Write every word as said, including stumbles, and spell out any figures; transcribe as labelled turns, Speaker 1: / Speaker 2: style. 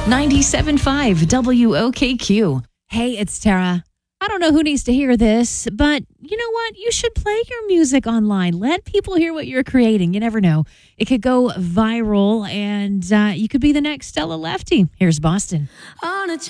Speaker 1: ninety-seven point five W O K Q.
Speaker 2: Hey, it's Tara. I don't know who needs to hear this, but you know what? You should play your music online. Let people hear what you're creating. You never know. It could go viral, and uh, you could be the next Stella Lefty. Here's Boston.
Speaker 3: On a